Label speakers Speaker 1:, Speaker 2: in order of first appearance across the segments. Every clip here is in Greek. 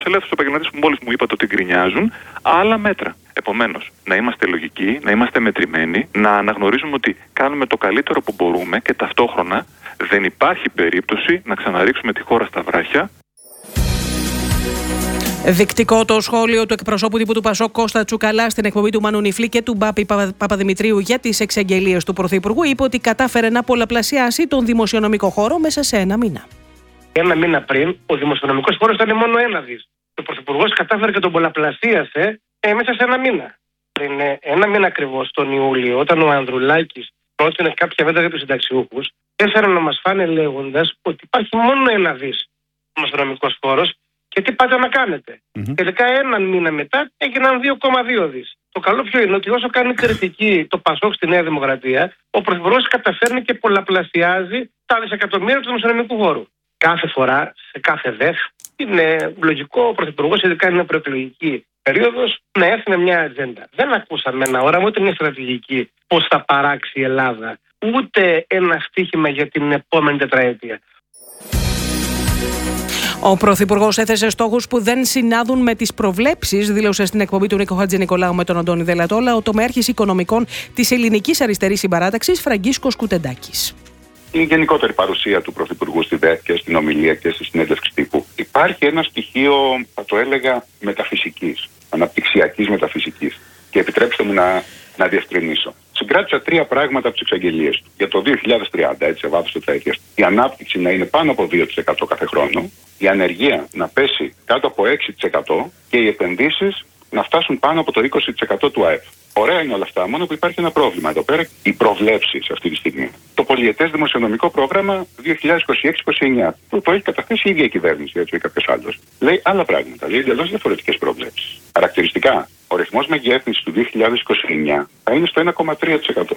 Speaker 1: Ελεύθερους επαγγελματίες που μόλις μου είπατε ότι γκρινιάζουν, άλλα μέτρα. Επομένως, να είμαστε λογικοί, να είμαστε μετρημένοι, να αναγνωρίζουμε ότι κάνουμε το καλύτερο που μπορούμε και ταυτόχρονα δεν υπάρχει περίπτωση να ξαναρίξουμε τη χώρα στα βράχια.
Speaker 2: Δεικτικό το σχόλιο του εκπροσώπου τύπου του Πασόκ Κώστα Τσουκαλά στην εκπομπή του Μάνου Νιφλή και του Μπάπη Παπαδημητρίου για τις εξαγγελίες του Πρωθυπουργού. Είπε ότι κατάφερε να πολλαπλασιάσει τον δημοσιονομικό χώρο μέσα σε ένα μήνα.
Speaker 3: Ένα μήνα πριν, ο δημοσιονομικός χώρος ήταν μόνο 1 δις. Ο Πρωθυπουργός κατάφερε και τον πολλαπλασίασε μέσα σε ένα μήνα. Πριν ένα μήνα ακριβώς, τον Ιούλιο, όταν ο Ανδρουλάκης πρότεινε κάποια μέτρα για τους συνταξιούχους, έφεραν να μας φάνε λέγοντας ότι υπάρχει μόνο 1 δις δημοσιονομικός χώρος και τι πάτε να κάνετε. Τελικά έναν μήνα μετά έγιναν 2,2 δις. Το καλό ποιο είναι ότι όσο κάνει κριτική το Πασόκ στη Νέα Δημοκρατία, ο Πρωθυπουργός καταφέρνει και πολλαπλασιάζει τα δισεκατομμύρια του δημοσιονομικού χώρου. Κάθε φορά, σε κάθε ΔΕΘ, είναι λογικό ο Πρωθυπουργός, ειδικά είναι προεκλογική περίοδος, να έρθει με μια ατζέντα. Δεν ακούσαμε ένα όραμα, ούτε μια στρατηγική πώς θα παράξει η Ελλάδα, ούτε ένα στίχημα για την επόμενη τετραετία.
Speaker 2: Ο Πρωθυπουργός έθεσε στόχους που δεν συνάδουν με τις προβλέψεις, δήλωσε στην εκπομπή του Νίκο Χατζηνικολάου με τον Αντώνη Δελατόλα ο τομέαρχης οικονομικών της Ελληνικής Αριστερής Συμπαράταξης Φραγκίσκος Κουτεντάκης.
Speaker 4: Η γενικότερη παρουσία του Πρωθυπουργού στη ΔΕΘ και στην ομιλία και στη συνέντευξη τύπου. Υπάρχει ένα στοιχείο, θα το έλεγα, μεταφυσικής, αναπτυξιακής μεταφυσικής. Και επιτρέψτε μου να διευκρινίσω. Συγκράτησα 3 πράγματα από τις εξαγγελίες του. Για το 2030, έτσι, σε βάθος τετραετίας, η ανάπτυξη να είναι πάνω από 2% κάθε χρόνο, η ανεργία να πέσει κάτω από 6% και οι επενδύσεις να φτάσουν πάνω από το 20% του ΑΕΠ. Ωραία είναι όλα αυτά, μόνο που υπάρχει ένα πρόβλημα εδώ πέρα. Οι προβλέψεις αυτή τη στιγμή. Το πολυετές δημοσιονομικό πρόγραμμα 2026-2029, που το έχει καταθέσει η ίδια η κυβέρνηση, έτσι ή κάποιος άλλος, λέει άλλα πράγματα, λέει εντελώς διαφορετικές προβλέψεις. Χαρακτηριστικά, ο ρυθμός μεγέθυνσης του 2029 θα είναι στο 1,3%.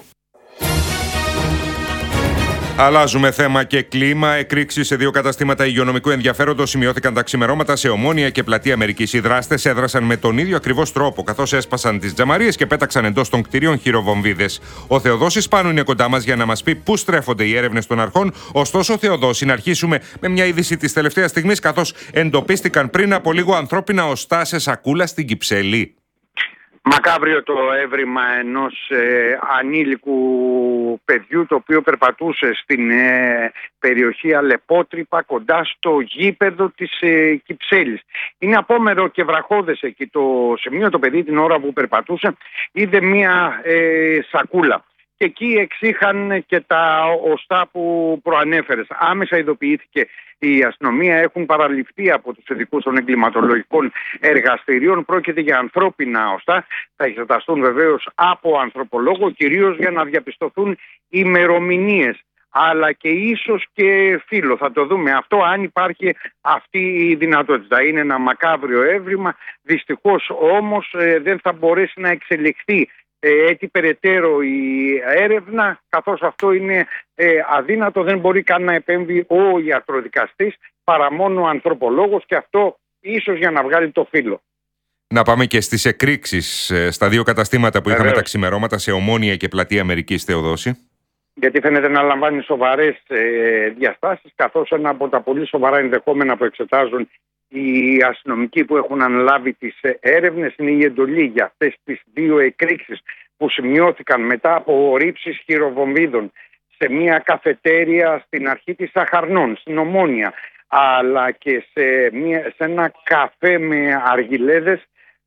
Speaker 5: Αλλάζουμε θέμα και κλίμα. Εκρήξεις σε 2 καταστήματα υγειονομικού ενδιαφέροντος σημειώθηκαν τα ξημερώματα σε Ομόνια και Πλατεία Αμερικής. Οι δράστες έδρασαν με τον ίδιο ακριβώς τρόπο, καθώς έσπασαν τις τζαμαρίες και πέταξαν εντός των κτηρίων χειροβομβίδες. Ο Θεοδόσης Πάνου είναι κοντά μας για να μας πει πού στρέφονται οι έρευνες των αρχών. Ωστόσο, Θεοδόση, να αρχίσουμε με μια είδηση της τελευταίας στιγμής, καθώς εντοπίστηκαν πριν από λίγο ανθρώπινα οστά σε σακούλα στην Κυψέλη.
Speaker 6: Μακάβριο το έβριμα ενός ανήλικου παιδιού, το οποίο περπατούσε στην περιοχή Αλεπότρυπα κοντά στο γήπεδο της Κυψέλης. Είναι απόμερο και βραχώδες εκεί το σημείο. Το παιδί την ώρα που περπατούσε είδε μία σακούλα. Και εκεί εξήχαν και τα οστά που προανέφερες. Άμεσα ειδοποιήθηκε η αστυνομία, έχουν παραληφθεί από τους ειδικούς των εγκληματολογικών εργαστηρίων. Πρόκειται για ανθρώπινα οστά. Θα εξεταστούν βεβαίως από ανθρωπολόγο, κυρίως για να διαπιστωθούν ημερομηνίες, αλλά και ίσως και φύλλο. Θα το δούμε αυτό, αν υπάρχει αυτή η δυνατότητα. Είναι ένα μακάβριο έβριμα. Δυστυχώς όμως δεν θα μπορέσει να εξελιχθεί έτσι περαιτέρω η έρευνα, καθώς αυτό είναι αδύνατο. Δεν μπορεί καν να επέμβει ο ιατροδικαστής, παρά μόνο ο ανθρωπολόγος, και αυτό ίσως για να βγάλει το φύλλο.
Speaker 5: Να πάμε και στις εκρήξεις στα 2 καταστήματα που είχαμε τα ξημερώματα σε Ομόνια και Πλατεία Αμερικής, Θεοδόση.
Speaker 6: Γιατί φαίνεται να λαμβάνει σοβαρές διαστάσεις, καθώς ένα από τα πολύ σοβαρά ενδεχόμενα που εξετάζουν οι αστυνομικοί που έχουν αναλάβει τις έρευνες είναι η εντολή για αυτές τις 2 εκρήξεις που σημειώθηκαν μετά από ρήψεις χειροβομβίδων σε μια καφετέρια στην αρχή της Σαχαρνών, στην Ομόνια, αλλά και σε ένα καφέ με αργυλέδες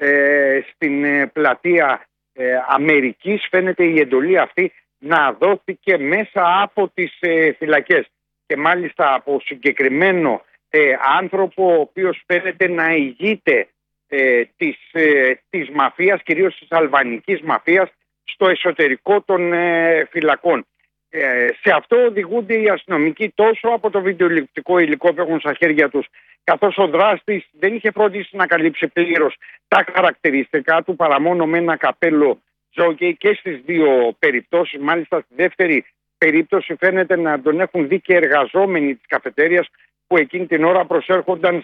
Speaker 6: στην Πλατεία Αμερικής. Φαίνεται η εντολή αυτή να δόθηκε μέσα από τις φυλακές και μάλιστα από συγκεκριμένο άνθρωπο, ο οποίος φαίνεται να ηγείται της μαφίας, κυρίως της αλβανικής μαφίας, στο εσωτερικό των φυλακών. Σε αυτό οδηγούνται οι αστυνομικοί τόσο από το βιντεοληπτικό υλικό που έχουν στα χέρια τους, καθώς ο δράστης δεν είχε φροντίσει να καλύψει πλήρως τα χαρακτηριστικά του παρά μόνο με ένα καπέλο τζόκεϊ και στις 2 περιπτώσεις. Μάλιστα στη δεύτερη περίπτωση φαίνεται να τον έχουν δει και εργαζόμενοι της καφετέριας που εκείνη την ώρα προσέρχονταν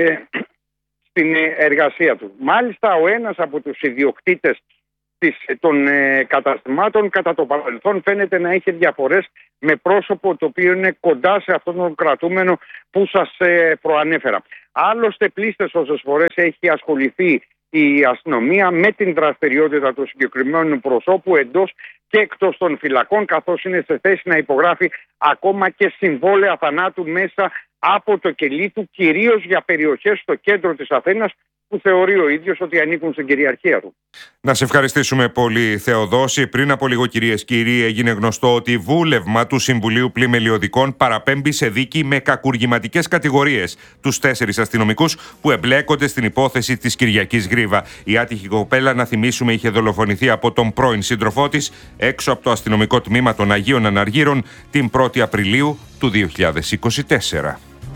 Speaker 6: στην εργασία του. Μάλιστα ο ένας από τους ιδιοκτήτες των καταστημάτων κατά το παρελθόν φαίνεται να έχει διαφορές με πρόσωπο το οποίο είναι κοντά σε αυτόν τον κρατούμενο που σας προανέφερα. Άλλωστε, πλήστες όσες φορές έχει ασχοληθεί η αστυνομία με την δραστηριότητα του συγκεκριμένου προσώπου εντός και εκτός των φυλακών, καθώς είναι σε θέση να υπογράφει ακόμα και συμβόλαια θανάτου μέσα από το κελί του, κυρίως για περιοχές στο κέντρο της Αθήνας που θεωρεί ο ίδιος ότι ανήκουν στην κυριαρχία του.
Speaker 5: Να σε ευχαριστήσουμε πολύ, Θεοδόση. Πριν από λίγο, κυρίες και κύριοι, έγινε γνωστό ότι βούλευμα του Συμβουλίου Πλημελιωδικών παραπέμπει σε δίκη με κακουργηματικές κατηγορίες τους 4 αστυνομικούς που εμπλέκονται στην υπόθεση της Κυριακής Γρίβα. Η άτυχη κοπέλα, να θυμίσουμε, είχε δολοφονηθεί από τον πρώην σύντροφό της έξω από το αστυνομικό τμήμα των Αγίων Αναργύρων την 1η Απριλίου του 2024.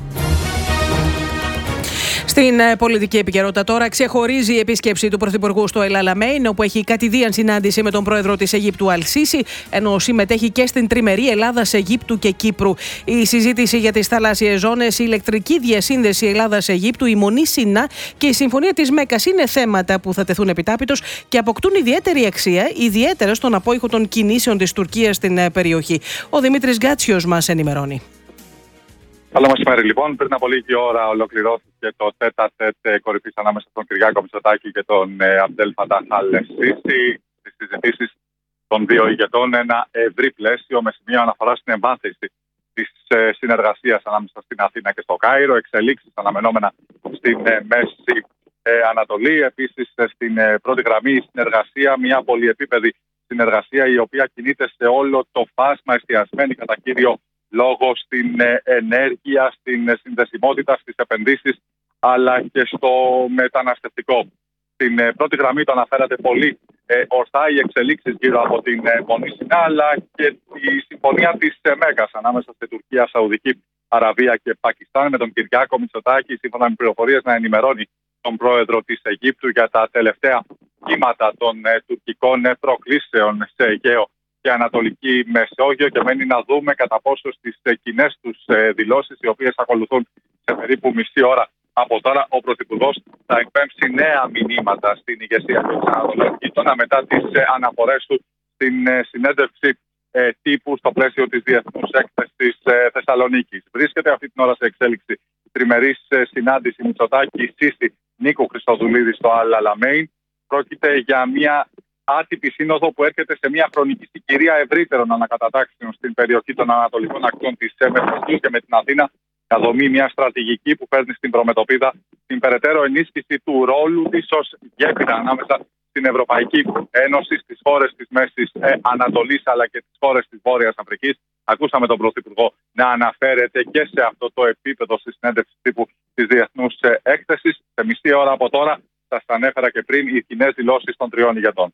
Speaker 2: Στην πολιτική επικαιρότητα τώρα, ξεχωρίζει η επίσκεψη του Πρωθυπουργού στο El Alamein, όπου έχει κατηδίαν συνάντηση με τον πρόεδρο της Αιγύπτου Αλ-Σίση, ενώ συμμετέχει και στην τριμερή Ελλάδας, Αιγύπτου και Κύπρου. Η συζήτηση για τις θαλάσσιες ζώνες, η ηλεκτρική διασύνδεση Ελλάδας-Αιγύπτου, η Μονή Σινά και η Συμφωνία της Μέκκας είναι θέματα που θα τεθούν επιτάπητος και αποκτούν ιδιαίτερη αξία, ιδιαίτερα στον απόϊχο των κινήσεων της Τουρκίας στην περιοχή. Ο Δημήτρης Γκάτσιος μας ενημερώνει.
Speaker 7: Καλό μεσημέρι, λοιπόν. Πριν από λίγη ώρα ολοκληρώθηκε το τέτα-τέτ κορυφής ανάμεσα στον Κυριάκο Μητσοτάκη και τον Αμπτέλ Φατάχ Αλ-Σίση. Στις συζητήσεις των δύο ηγετών, ένα ευρύ πλαίσιο με σημείο αναφορά στην εμβάθυνση της συνεργασίας ανάμεσα στην Αθήνα και στο Κάιρο, εξελίξεις αναμενόμενα στην Μέση Ανατολή. Επίσης, στην πρώτη γραμμή η συνεργασία, μια πολυεπίπεδη συνεργασία η οποία κινείται σε όλο το φάσμα, εστιασμένη κατά κύριο λόγω στην ενέργεια, στην συνδεσιμότητα, στις επενδύσεις, αλλά και στο μεταναστευτικό. Στην πρώτη γραμμή το αναφέρατε πολύ ορθά οι εξελίξεις γύρω από την Μονή Σινά, αλλά και η συμφωνία της Μέκκας ανάμεσα στην Τουρκία, Σαουδική Αραβία και Πακιστάν, με τον Κυριάκο Μητσοτάκη, σύμφωνα με πληροφορίες, να ενημερώνει τον πρόεδρο της Αιγύπτου για τα τελευταία κύματα των τουρκικών προκλήσεων σε Αιγαίο και Ανατολική Μεσόγειο, και μένει να δούμε κατά πόσο στις κοινές τους δηλώσεις, οι οποίες ακολουθούν σε περίπου μισή ώρα από τώρα, ο Πρωθυπουργός θα εκπέμψει νέα μηνύματα στην ηγεσία του Ανατολικού γείτονα μετά τις αναφορές του στην συνέντευξη τύπου στο πλαίσιο της Διεθνούς Έκθεσης Θεσσαλονίκης. Βρίσκεται αυτή την ώρα σε εξέλιξη τριμερής συνάντηση Μητσοτάκη-Σίση Νίκου Χριστοδουλίδη στο Al Alamein. Πρόκειται για μια άτυπη σύνοδο που έρχεται σε μια χρονική συγκυρία ευρύτερων ανακατατάξεων στην περιοχή των Ανατολικών Ακτών της Μεσογείου και με την Αθήνα να δομεί μια στρατηγική που παίρνει στην προμετωπίδα την περαιτέρω ενίσχυση του ρόλου της ως γέφυρα ανάμεσα στην Ευρωπαϊκή Ένωση, στις χώρες της Μέσης Ανατολής αλλά και τις χώρες της Βόρειας Αφρικής. Ακούσαμε τον Πρωθυπουργό να αναφέρεται και σε αυτό το επίπεδο στη συνέντευξη τύπου της Διεθνούς Έκθεσης. Σε μισή ώρα από τώρα, σας ανέφερα και πριν, οι κοινές δηλώσεις των τριών ηγετών.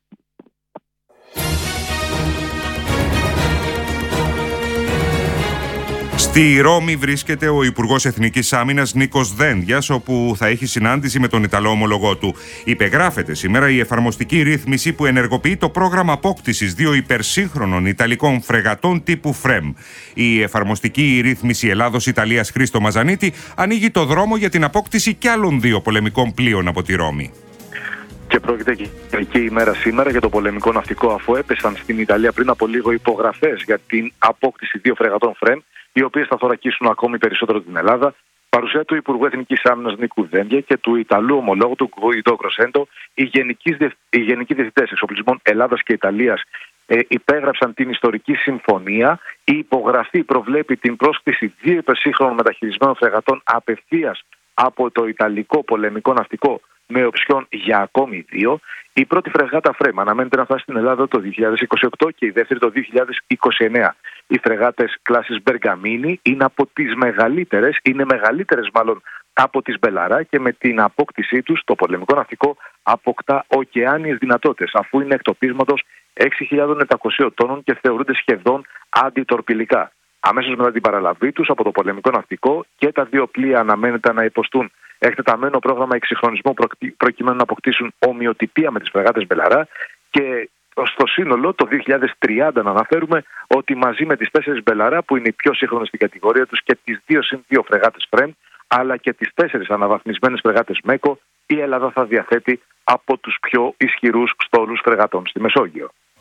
Speaker 5: Στη Ρώμη βρίσκεται ο Υπουργός Εθνικής Άμυνας Νίκος Δένδιας, όπου θα έχει συνάντηση με τον Ιταλό ομολογό του. Υπεγράφεται σήμερα η εφαρμοστική ρύθμιση που ενεργοποιεί το πρόγραμμα απόκτησης 2 υπερσύγχρονων Ιταλικών φρεγατών τύπου FREM. Η εφαρμοστική ρύθμιση Ελλάδος-Ιταλίας Χρήστο Μαζανίτη ανοίγει το δρόμο για την απόκτηση κι άλλων 2 πολεμικών πλοίων από τη Ρώμη.
Speaker 8: Και πρόκειται και η ημέρα σήμερα για το πολεμικό ναυτικό, αφού έπεσαν στην Ιταλία πριν από λίγο υπογραφές για την απόκτηση 2 φρεγατών FREM, οι οποίες θα θωρακίσουν ακόμη περισσότερο την Ελλάδα. Παρουσία του Υπουργού Εθνικής Άμυνας Νίκου Δένδια και του Ιταλού ομολόγου του Γκουιντό Γκροσέντο, οι γενικοί διευθυντές εξοπλισμών Ελλάδας και Ιταλίας υπέγραψαν την ιστορική συμφωνία. Η υπογραφή προβλέπει την πρόσκληση 2 υπερσύγχρονων μεταχειρισμένων φρεγατών απευθείας από το Ιταλικό πολεμικό ναυτικό, με οψιόν για ακόμη 2. Η πρώτη φρεγάτα FREM αναμένεται να φτάσει στην Ελλάδα το 2028 και η δεύτερη το 2029. Οι φρεγάτες κλάσης Μπεργαμίνη είναι από τις μεγαλύτερες, μάλλον από τις Μπελαρά, και με την απόκτησή τους το πολεμικό ναυτικό αποκτά ωκεάνιες δυνατότητες, αφού είναι εκτοπίσματος 6.700 τόνων και θεωρούνται σχεδόν αντιτορπιλικά. Αμέσως μετά την παραλαβή τους από το πολεμικό ναυτικό, και τα 2 πλοία αναμένεται να υποστούν εκτεταμένο πρόγραμμα εξυγχρονισμού προκειμένου να αποκτήσουν ομοιοτυπία με τις φρεγάτες Μπελαρά, και στο σύνολο το 2030 να αναφέρουμε ότι μαζί με τις 4 Μπελαρά, που είναι οι πιο σύγχρονες στην κατηγορία τους, και τις 2 φρεγάτες FREM, αλλά και τις 4 αναβαθμισμένες φρεγάτες ΜΕΚΟ, η Ελλάδα θα διαθέτει από τους πιο ισχυρούς στόλους φρεγατών στη Μεσόγειο.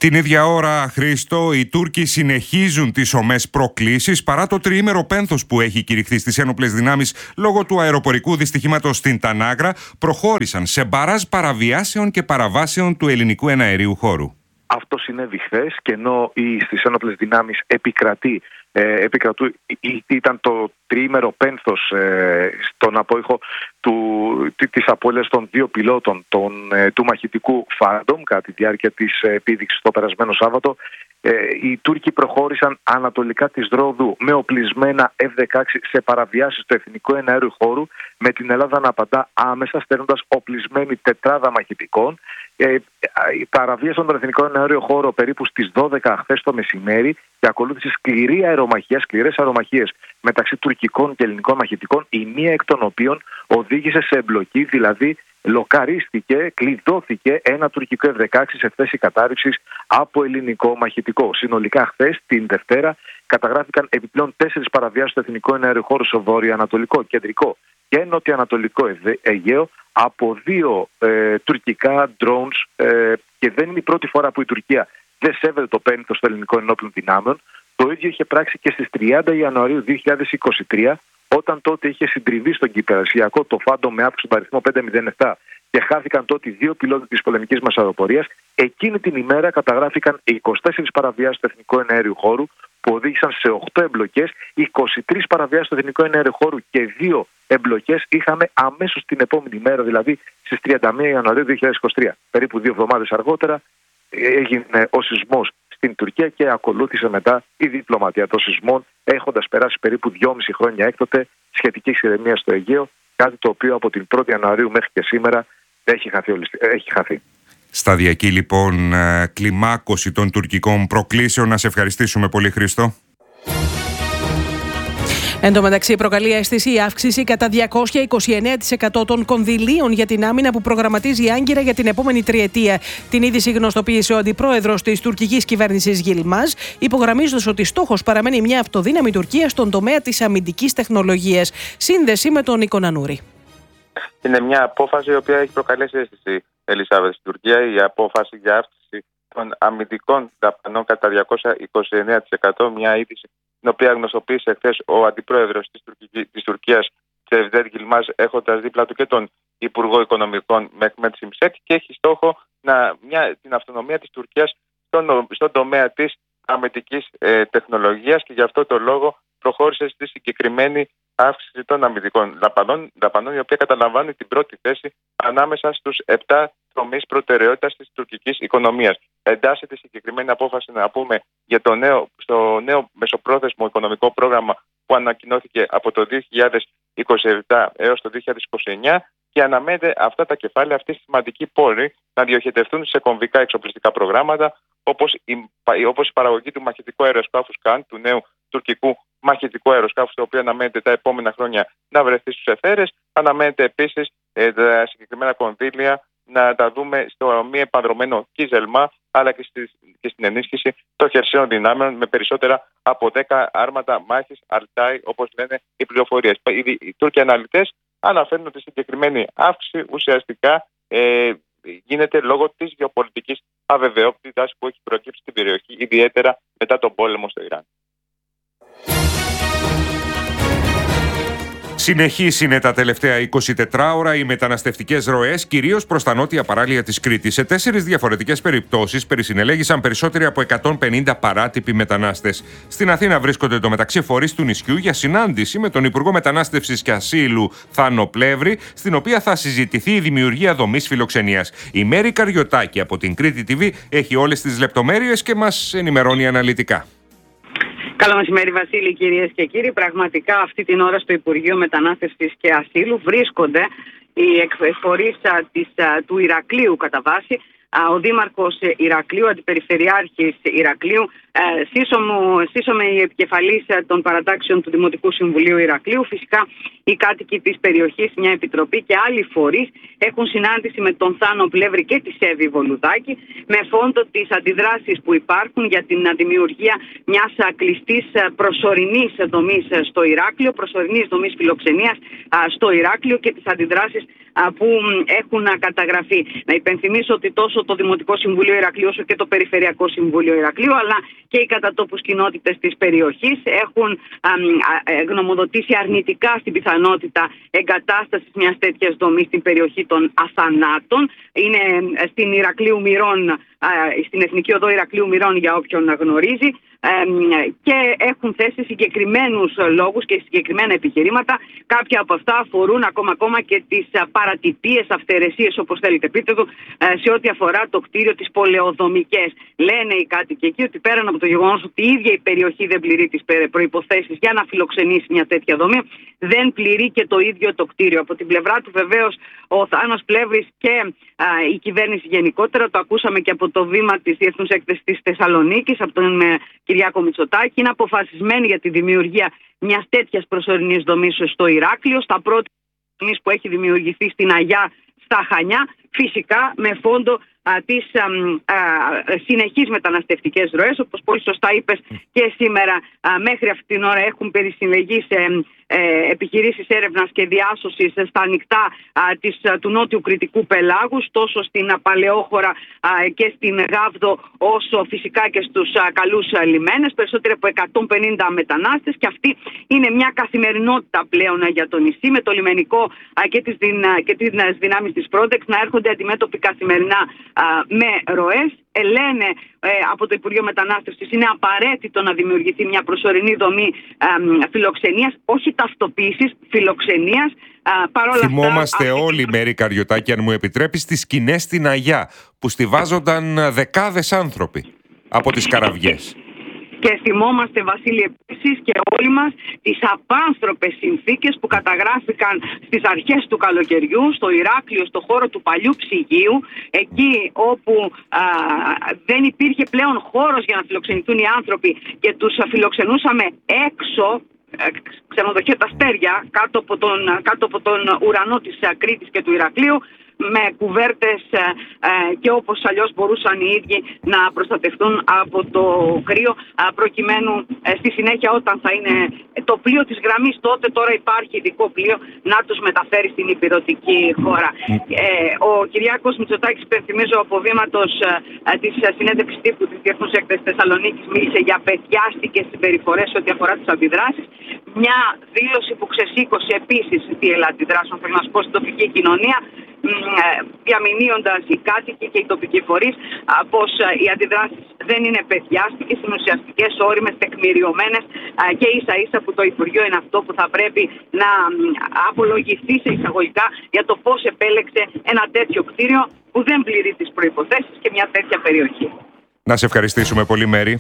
Speaker 5: Την ίδια ώρα, Χρήστο, οι Τούρκοι συνεχίζουν τις ομές προκλήσεις παρά το τριήμερο πένθος που έχει κηρυχθεί στις ένοπλες δυνάμεις λόγω του αεροπορικού δυστυχήματος στην Τανάγρα. Προχώρησαν σε μπαράζ παραβιάσεων και παραβάσεων του ελληνικού εναερίου χώρου.
Speaker 8: Αυτό συνέβη χθες και ενώ στις ένοπλες δυνάμεις ήταν το τριήμερο πένθος στον απόϊχο της απώλειας των δύο πιλότων του μαχητικού Phantom κατά τη διάρκεια της επίδειξης το περασμένο Σάββατο. Οι Τούρκοι προχώρησαν ανατολικά της Ρόδου με οπλισμένα F-16 σε παραβιάσεις του εθνικού εναέριου χώρου, με την Ελλάδα να απαντά άμεσα στέλνοντας οπλισμένη τετράδα μαχητικών. Παραβίασαν τον εθνικό εναέριο χώρο περίπου στις 12 χθες το μεσημέρι και ακολούθησε σκληρές αερομαχίες μεταξύ τουρκικών και ελληνικών μαχητικών, η μία εκ των οποίων οδήγησε σε εμπλοκή, δηλαδή λοκαρίστηκε, κλειδώθηκε ένα τουρκικό F-16 σε θέση κατάρριψης από ελληνικό μαχητικό. Συνολικά χθες, την Δευτέρα, καταγράφηκαν επιπλέον 4 παραβιάσεις του εθνικού εναέριου χώρου στο βόρειο-ανατολικό, κεντρικό και νοτιοανατολικό Αιγαίο από 2 τουρκικά drones, και δεν είναι η πρώτη φορά που η Τουρκία δεν σέβεται το πένθος των ελληνικών ενόπλων δυνάμεων. Το ίδιο είχε πράξει και στις 30 Ιανουαρίου 2023, όταν τότε είχε συντριβεί στον κυπερασιακό το Phantom με αύξηση του αριθμό 507 και χάθηκαν τότε οι 2 πιλότοι της πολεμικής μας αεροπορίας. Εκείνη την ημέρα καταγράφηκαν 24 παραβιάσεις του εθνικού εναέριου χώρου που οδήγησαν σε 8 εμπλοκές, 23 παραβιάσεις του εθνικού εναέριου χώρου και 2 εμπλοκές είχαμε αμέσως την επόμενη μέρα, δηλαδή στις 31 Ιανουαρίου 2023. Περίπου 2 εβδομάδες αργότερα έγινε ο σεισμός στην Τουρκία και ακολούθησε μετά η διπλωματία των σεισμών, έχοντας περάσει περίπου 2,5 χρόνια έκτοτε σχετική ηρεμία στο Αιγαίο, κάτι το οποίο από την 1η Ιανουαρίου μέχρι και σήμερα έχει χαθεί.
Speaker 5: Σταδιακή λοιπόν κλιμάκωση των τουρκικών προκλήσεων. Να σε ευχαριστήσουμε πολύ, Χρήστο.
Speaker 2: Εν τω μεταξύ, προκαλεί αίσθηση η αύξηση κατά 229% των κονδυλίων για την άμυνα που προγραμματίζει η Άγκυρα για την επόμενη τριετία. Την είδηση γνωστοποίησε ο αντιπρόεδρος της τουρκικής κυβέρνησης Γιλμάζ, υπογραμμίζοντας ότι στόχος παραμένει μια αυτοδύναμη Τουρκία στον τομέα της αμυντικής τεχνολογίας. Σύνδεση με τον Νίκο Νανούρη.
Speaker 9: Είναι μια απόφαση η οποία έχει προκαλέσει αίσθηση, Ελισάβετ, στην Τουρκία. Η απόφαση για αύξηση των αμυντικών δαπανών κατά 229%, μια είδηση την οποία γνωστοποίησε χθες ο αντιπρόεδρος της Τουρκίας, Cevdet Yilmaz, έχοντας δίπλα του και τον Υπουργό Οικονομικών Mehmet Şimşek, και έχει στόχο την αυτονομία της Τουρκίας στον τομέα της αμυντικής τεχνολογίας, και γι' αυτό το λόγο προχώρησε στη συγκεκριμένη αύξηση των αμυντικών δαπανών, η οποία καταλαμβάνει την πρώτη θέση ανάμεσα στους 7 τομείς προτεραιότητας της τουρκικής οικονομίας. Εντάσσεται συγκεκριμένη απόφαση, να πούμε, για στο νέο μεσοπρόθεσμο οικονομικό πρόγραμμα που ανακοινώθηκε από το 2027 έως το 2029, και αναμένεται αυτά τα κεφάλαια, αυτοί οι σημαντικοί πόροι, να διοχετευτούν σε κομβικά εξοπλιστικά προγράμματα, όπως η παραγωγή του μαχητικού αεροσκάφους ΚΑΝ, του νέου τουρκικού μαχητικού αεροσκάφους, το οποίο αναμένεται τα επόμενα χρόνια να βρεθεί στους εθέρες. Αναμένεται επίσης τα συγκεκριμένα κονδύλια να τα δούμε στο μη επανδρωμένο Κίζελμα, αλλά και στην ενίσχυση των χερσαίων δυνάμεων με περισσότερα από 10 άρματα μάχης, Αλτάι, όπως λένε οι πληροφορίες. Οι Τούρκοι αναλυτές αναφέρουν ότι η συγκεκριμένη αύξηση ουσιαστικά γίνεται λόγω της γεωπολιτικής αβεβαιότητας που έχει προκύψει στην περιοχή, ιδιαίτερα μετά τον πόλεμο στο Ιράν.
Speaker 5: Συνεχής είναι τα τελευταία 24 ώρα οι μεταναστευτικές ροές, κυρίως προς τα νότια παράλια της Κρήτης. Σε 4 διαφορετικές περιπτώσεις περισυνελέγησαν περισσότεροι από 150 παράτυποι μετανάστες. Στην Αθήνα βρίσκονται εντωμεταξύ φορείς του νησιού για συνάντηση με τον Υπουργό Μετανάστευσης και Ασύλου Θάνο Πλεύρη, στην οποία θα συζητηθεί η δημιουργία δομής φιλοξενίας. Η Μέρη Καριωτάκη από την Κρήτη TV έχει όλες τις λεπτομέρειες και μας ενημερώνει αναλυτικά.
Speaker 10: Καλό μεσημέρι, Βασίλη, κυρίες και κύριοι. Πραγματικά αυτή την ώρα στο Υπουργείο Μετανάστευσης και Ασύλου βρίσκονται οι εκφορείς του Ηρακλείου κατά βάση, ο Δήμαρχος Ηρακλείου, Αντιπεριφερειάρχης Ηρακλείου, σύσσωμε η επικεφαλής των παρατάξεων του Δημοτικού Συμβουλίου Ηρακλείου. Φυσικά οι κάτοικοι της περιοχής, μια επιτροπή και άλλοι φορείς έχουν συνάντηση με τον Θάνο Πλεύρη και τη Εύη Βολουδάκη, με φόντο τις αντιδράσεις που υπάρχουν για την δημιουργία μιας κλειστής προσωρινής δομής στο Ηράκλειο, προσωρινής δομής φιλοξενίας στο Ηράκλειο, και τις αντιδράσεις που έχουν καταγραφεί. Να υπενθυμίσω ότι τόσο το Δημοτικό Συμβούλιο Ηρακλείου όσο και το Περιφερειακό Συμβούλιο Ηρακλείου, αλλά και οι κατατόπους κοινότητες της περιοχής έχουν γνωμοδοτήσει αρνητικά στην πιθανότητα εγκατάστασης μιας τέτοιας δομής στην περιοχή των Αθανάτων. Είναι στην Ηρακλείου Μυρών, στην Εθνική Οδό Ηρακλείου Μυρών, για όποιον γνωρίζει, και έχουν θέσει συγκεκριμένους λόγους και συγκεκριμένα επιχειρήματα. Κάποια από αυτά αφορούν ακόμα και τις παρατυπίες, αυθαιρεσίες, όπως θέλετε πείτε του, σε ό,τι αφορά το κτίριο της Πολεοδομικές. Λένε οι κάτοικοι εκεί ότι πέραν από το γεγονός ότι η ίδια η περιοχή δεν πληρεί τις προϋποθέσεις για να φιλοξενήσει μια τέτοια δομή, δεν πληρεί και το ίδιο το κτίριο. Από την πλευρά του βεβαίως ο Θάνος Πλεύρης και η κυβέρνηση γενικότερα, το ακούσαμε και από το βήμα της Διεθνούς Έκθεσης της Θεσσαλονίκης, από τον Κυριάκο Μητσοτάκη, είναι αποφασισμένοι για τη δημιουργία μιας τέτοιας προσωρινής δομής στο Ηράκλειο, στα πρώτα δομής που έχει δημιουργηθεί στην Αγιά στα Χανιά, φυσικά με φόντο τις συνεχείς μεταναστευτικές ροές. Όπως πολύ σωστά είπες και σήμερα, μέχρι αυτή την ώρα έχουν περισυλλεγεί σε επιχειρήσεις έρευνας και διάσωσης στα ανοιχτά του νότιου Κρητικού πελάγους, τόσο στην Παλαιόχώρα και στην Γάβδο, όσο φυσικά και στους καλούς λιμένες. Περισσότεροι από 150 μετανάστες, και αυτή είναι μια καθημερινότητα πλέον για το νησί, με το λιμενικό και τις δυνάμεις της Frontex να έρχονται αντιμέτωποι καθημερινά με ροές. Λένε από το Υπουργείο Μετανάστευσης είναι απαραίτητο να δημιουργηθεί μια προσωρινή δομή φιλοξενίας, όχι ταυτοποίησης, φιλοξενίας.
Speaker 5: Θυμόμαστε όλοι, Μέρη Καριωτάκη, αν μου επιτρέπεις, τις σκηνές στην Αγιά που στιβάζονταν δεκάδες άνθρωποι από τις καραβιές.
Speaker 10: Και θυμόμαστε, Βασίλη, επίσης και όλοι μας, τις απάνθρωπες συνθήκες που καταγράφηκαν στις αρχές του καλοκαιριού στο Ηράκλειο, στο χώρο του παλιού ψυγείου, εκεί όπου δεν υπήρχε πλέον χώρος για να φιλοξενηθούν οι άνθρωποι και τους φιλοξενούσαμε έξω, ξενοδοχεία τα Αστέρια, κάτω από τον ουρανό της Κρήτης και του Ηρακλείου, με κουβέρτες και όπως αλλιώς μπορούσαν οι ίδιοι να προστατευτούν από το κρύο, προκειμένου στη συνέχεια, όταν θα είναι το πλοίο της γραμμής, τώρα υπάρχει ειδικό πλοίο να τους μεταφέρει στην ηπειρωτική χώρα. Ο Κυριάκος Μητσοτάκης, υπενθυμίζω, από βήματος της συνέντευξης τύπου της Διεθνούς Έκθεσης Θεσσαλονίκης, μίλησε για παιδιάστικες συμπεριφορές ό,τι αφορά τις αντιδράσεις. Μια δήλωση που ξεσήκωσε επίσης τι αντιδράσεων, θέλω να σου πω, στην τοπική κοινωνία, διαμηνύοντας οι κάτοικοι και οι τοπικοί φορείς πως οι αντιδράσεις δεν είναι παιδιάστικες, είναι ουσιαστικές, όριμες, τεκμηριωμένες, και ίσα ίσα που το Υπουργείο είναι αυτό που θα πρέπει να απολογηθεί σε εισαγωγικά για το πώς επέλεξε ένα τέτοιο κτίριο που δεν πληρεί τις προϋποθέσεις και μια τέτοια περιοχή.
Speaker 5: Να σε ευχαριστήσουμε πολύ, Μέρη.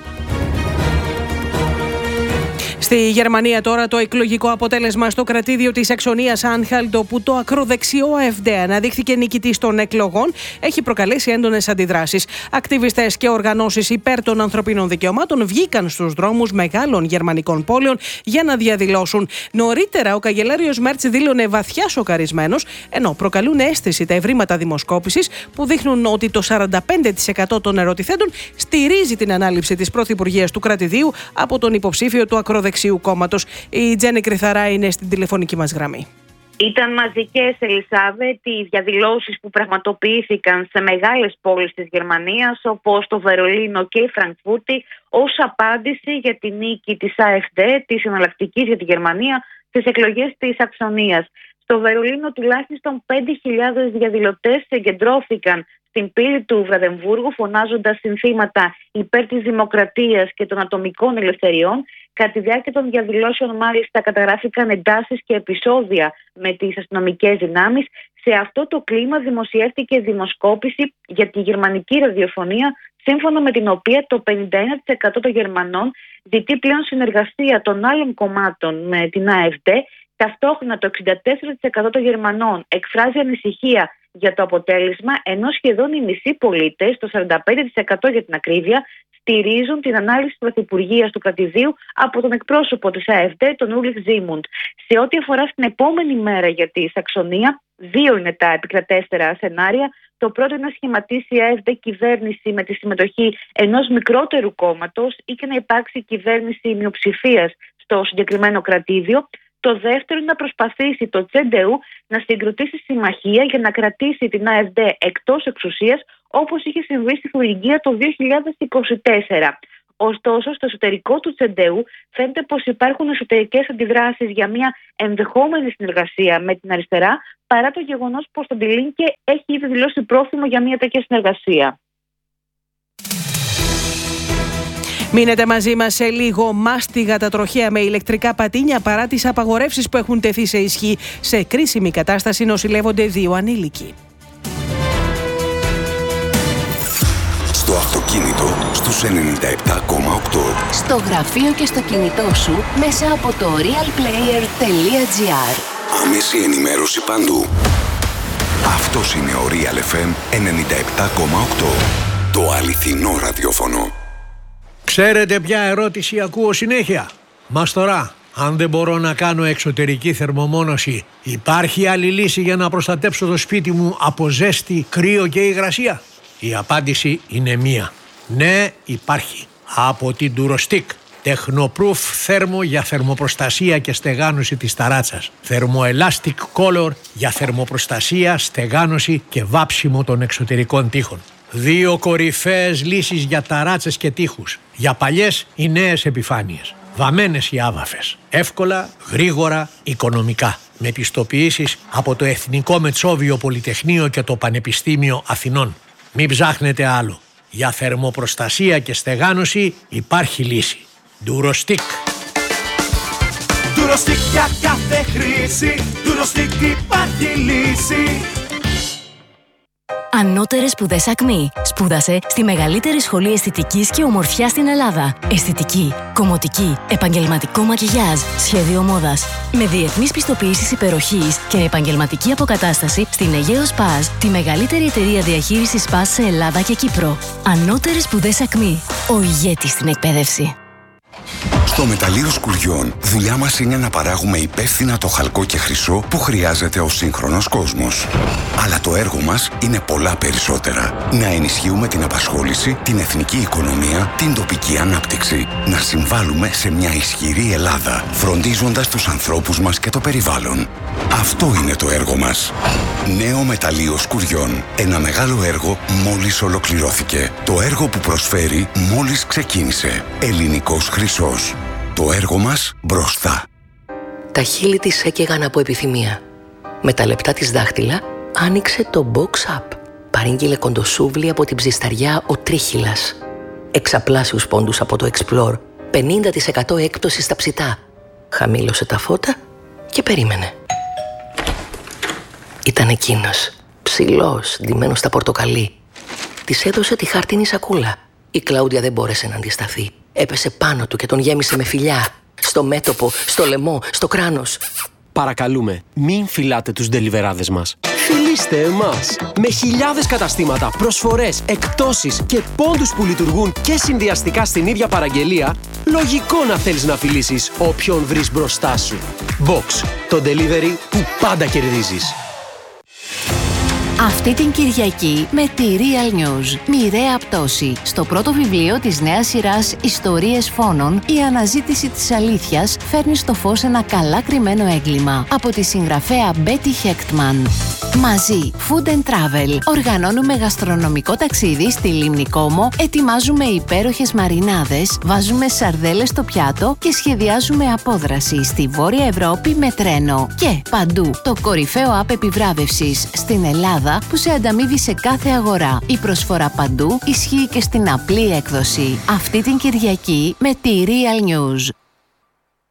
Speaker 2: Στη Γερμανία τώρα το εκλογικό αποτέλεσμα στο κρατήδιο της Σαξονίας Άνχαλτ, όπου το ακροδεξιό AfD αναδείχθηκε νικητής των εκλογών, έχει προκαλέσει έντονες αντιδράσεις. Ακτιβιστές και οργανώσεις υπέρ των ανθρωπίνων δικαιωμάτων βγήκαν στους δρόμους μεγάλων γερμανικών πόλεων για να διαδηλώσουν. Νωρίτερα ο καγκελάριος Μέρτς δήλωνε βαθιά σοκαρισμένος, ενώ προκαλούν αίσθηση τα ευρήματα δημοσκόπησης που δείχνουν ότι το 45% των ερωτηθέντων στηρίζει την ανάληψη της πρωθυπουργίας του κρατηδίου από τον υποψήφιο του ακροδεξιού κόμματος. Η Τζέννη Κρυθαρά είναι στην τηλεφωνική μας γραμμή.
Speaker 11: Ήταν μαζικές, Ελισάβετ, οι διαδηλώσεις που πραγματοποιήθηκαν σε μεγάλες πόλεις της Γερμανίας, όπως το Βερολίνο και η Φραγκφούρτη, ως απάντηση για τη νίκη της AfD, της εναλλακτικής για τη Γερμανία, στις εκλογές της Σαξονίας. Στο Βερολίνο τουλάχιστον 5.000 διαδηλωτές συγκεντρώθηκαν στην πύλη του Βραδεμβούργου, φωνάζοντας συνθήματα υπέρ της δημοκρατίας και των ατομικών ελευθεριών. Κατά τη διάρκεια των διαδηλώσεων, μάλιστα, καταγράφηκαν εντάσεις και επεισόδια με τις αστυνομικές δυνάμεις. Σε αυτό το κλίμα δημοσιεύτηκε δημοσκόπηση για τη γερμανική ραδιοφωνία, σύμφωνα με την οποία το 51% των Γερμανών ζητεί πλέον συνεργασία των άλλων κομμάτων με την AfD. Ταυτόχρονα το 64% των Γερμανών εκφράζει ανησυχία για το αποτέλεσμα, ενώ σχεδόν οι μισοί πολίτες, το 45% για την ακρίβεια, στηρίζουν την ανάλυση της πρωθυπουργίας του κρατηδίου από τον εκπρόσωπο της AfD, τον Ούλριχ Ζίμουντ. Σε ό,τι αφορά στην επόμενη μέρα για τη Σαξονία, δύο είναι τα επικρατέστερα σενάρια. Το πρώτο είναι να σχηματίσει η AfD κυβέρνηση με τη συμμετοχή ενός μικρότερου κόμματος ή και να υπάρξει κυβέρνηση μειοψηφίας στο συγκεκριμένο κρατήδιο. Το δεύτερο είναι να προσπαθήσει το CDU να συγκροτήσει συμμαχία για να κρατήσει την AfD εκτός εξουσίας, όπως είχε συμβεί στη Τουρκία το 2024. Ωστόσο, στο εσωτερικό του CDU φαίνεται πως υπάρχουν εσωτερικές αντιδράσεις για μια ενδεχόμενη συνεργασία με την αριστερά, παρά το γεγονός πως το Die Linke έχει ήδη δηλώσει πρόθυμο για μια τέτοια συνεργασία.
Speaker 2: Μείνετε μαζί μας σε λίγο. Μάστιγα τα τροχαία με ηλεκτρικά πατίνια παρά τις απαγορεύσεις που έχουν τεθεί σε ισχύ. Σε κρίσιμη κατάσταση νοσηλεύονται 2 ανήλικοι.
Speaker 12: Στο αυτοκίνητο στους 97,8. Στο γραφείο και στο κινητό σου μέσα από το realplayer.gr. Άμεση ενημέρωση παντού. Αυτός είναι ο Real FM 97,8. Το αληθινό ραδιόφωνο.
Speaker 13: Ξέρετε ποια ερώτηση ακούω συνέχεια? Μας τώρα, αν δεν μπορώ να κάνω εξωτερική θερμομόνωση, υπάρχει άλλη λύση για να προστατέψω το σπίτι μου από ζέστη, κρύο και υγρασία? Η απάντηση είναι μία. Ναι, υπάρχει. Από την Durostick. Technoproof θέρμο για θερμοπροστασία και στεγάνωση της ταράτσας. Thermoelastic Color για θερμοπροστασία, στεγάνωση και βάψιμο των εξωτερικών τοίχων. 2 κορυφαίες λύσεις για ταράτσες και τοίχους. Για παλιές ή νέες επιφάνειες. Βαμμένες ή άβαφες. Εύκολα, γρήγορα, οικονομικά. Με πιστοποιήσεις από το Εθνικό Μετσόβιο Πολυτεχνείο και το Πανεπιστήμιο Αθηνών. Μην ψάχνετε άλλο. Για θερμοπροστασία και στεγάνωση υπάρχει λύση. Durostick.
Speaker 14: Durostick για κάθε χρήση. Durostick υπάρχει λύση.
Speaker 15: Ανώτερες σπουδές ΑΚΜΗ. Σπούδασε στη μεγαλύτερη σχολή αισθητικής και ομορφιάς στην Ελλάδα. Αισθητική, κομμωτική, επαγγελματικό μακιγιάζ, σχέδιο μόδας. Με διεθνείς πιστοποιήσεις υπεροχής και επαγγελματική αποκατάσταση στην Αιγαίο Σπάζ, τη μεγαλύτερη εταιρεία διαχείρισης Σπάζ σε Ελλάδα και Κύπρο. Ανώτερες σπουδές ΑΚΜΗ. Ο ηγέτης στην εκπαίδευση.
Speaker 12: Στο Μεταλλείο Σκουριών, δουλειά μας είναι να παράγουμε υπεύθυνα το χαλκό και χρυσό που χρειάζεται ο σύγχρονος κόσμος. Αλλά το έργο μας είναι πολλά περισσότερα. Να ενισχύουμε την απασχόληση, την εθνική οικονομία, την τοπική ανάπτυξη. Να συμβάλλουμε σε μια ισχυρή Ελλάδα, φροντίζοντας τους ανθρώπους μας και το περιβάλλον. Αυτό είναι το έργο μας. Νέο Μεταλλείο Σκουριών. Ένα μεγάλο έργο μόλις ολοκληρώθηκε. Το έργο που προσφέρει μόλις ξεκίνησε. Ελληνικός χρυσός. Το έργο μας μπροστά.
Speaker 16: Τα χείλη της έκαιγαν από επιθυμία. Με τα λεπτά της δάχτυλα άνοιξε το Box Up. Παρήγγειλε κοντοσούβλι από την ψισταριά ο Τρίχυλας. Εξαπλάσιους πόντους από το Explore. 50% έκπτωση στα ψητά. Χαμήλωσε τα φώτα και περίμενε. Ήταν εκείνος, ψηλός, ντυμένος στα πορτοκαλί. Της έδωσε τη χάρτινη σακούλα. Η Κλάουντια δεν μπόρεσε να αντισταθεί. Έπεσε πάνω του και τον γέμισε με φιλιά. Στο μέτωπο, στο λαιμό, στο κράνος.
Speaker 17: Παρακαλούμε, μην φυλάτε τους ντελιβεράδες μας. Φιλήστε εμάς! Με χιλιάδες καταστήματα, προσφορές, εκπτώσεις και πόντους που λειτουργούν και συνδυαστικά στην ίδια παραγγελία, λογικό να θέλεις να φιλήσεις όποιον βρεις μπροστά σου. Box, το delivery που πάντα κερδίζεις.
Speaker 15: Αυτή την Κυριακή με τη Real News. Μοιραία πτώση. Στο πρώτο βιβλίο της νέας σειράς Ιστορίες Φόνων, η αναζήτηση της αλήθειας φέρνει στο φως ένα καλά κρυμμένο έγκλημα. Από τη συγγραφέα Betty Hechtman. Μαζί, Food and Travel. Οργανώνουμε γαστρονομικό ταξίδι στη Λίμνη Κόμο, ετοιμάζουμε υπέροχες μαρινάδες, βάζουμε σαρδέλες στο πιάτο και σχεδιάζουμε απόδραση στη Βόρεια Ευρώπη με τρένο. Και παντού, το κορυφαίο app επιβράβευσης στην Ελλάδα που σε ανταμείβει σε κάθε αγορά. Η προσφορά παντού ισχύει και στην απλή έκδοση. Αυτή την Κυριακή με τη Real News.